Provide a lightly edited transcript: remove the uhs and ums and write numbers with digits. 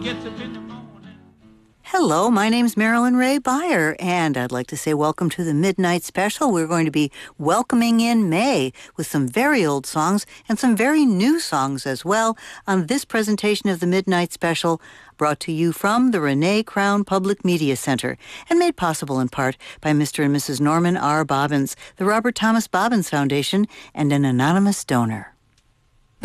Hello, my name's Marilyn Ray Beyer, and I'd like to say welcome to the Midnight Special. We're going to be welcoming in May with some very old songs and some very new songs as well on this presentation of the Midnight Special, brought to you from the Renee Crown Public Media Center and made possible in part by Mr. and Mrs. Norman R. Bobbins, the Robert Thomas Bobbins Foundation, and an anonymous donor.